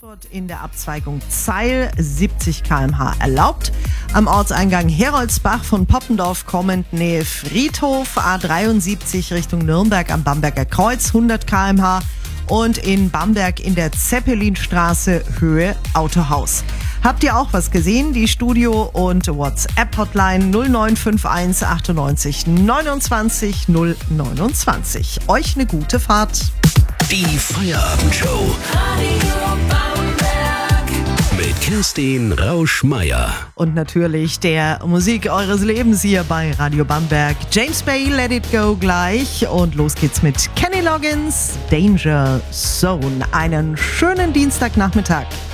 Frankfurt in der Abzweigung Zeil 70 km/h erlaubt. Am Ortseingang Heroldsbach von Poppendorf kommend Nähe Friedhof, A73 Richtung Nürnberg am Bamberger Kreuz 100 km/h und in Bamberg in der Zeppelinstraße Höhe Autohaus. Habt ihr auch was gesehen? Die Studio- und WhatsApp-Hotline 0951 98 29 029. Euch eine gute Fahrt. Die Feierabendshow. Mit Kerstin Rausch-Meier. Und natürlich der Musik eures Lebens hier bei Radio Bamberg. James Bay, Let It Go gleich. Und los geht's mit Kenny Loggins, Danger Zone. Einen schönen Dienstagnachmittag.